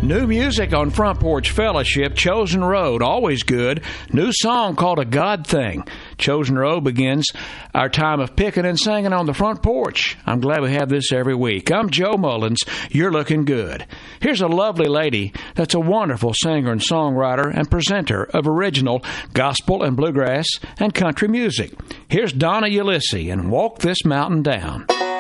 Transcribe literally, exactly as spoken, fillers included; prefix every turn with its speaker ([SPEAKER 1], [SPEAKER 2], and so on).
[SPEAKER 1] New music on Front Porch Fellowship, Chosen Road, always good. New song called A God Thing. Chosen Road begins our time of picking and singing on the front porch. I'm glad we have this every week. I'm Joe Mullins. You're looking good. Here's a lovely lady that's a wonderful singer and songwriter and presenter of original gospel and bluegrass and country music. Here's Donna Ulisse and Walk This Mountain Down.